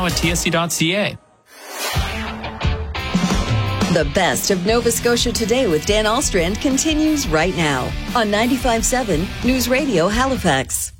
now at tsc.ca. The best of Nova Scotia Today with Dan Alstrand continues right now on 95.7 News Radio Halifax.